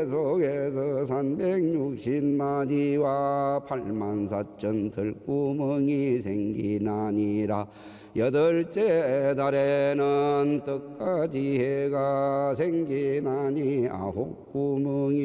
속에서 360마디와 8만4천 들구멍이 생기나니라. 여덟째 달에는 떡가지 해가 생기나니 9구멍이